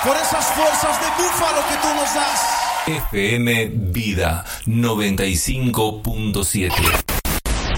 por esas fuerzas de búfalo que tú nos das. FM Vida 95.7.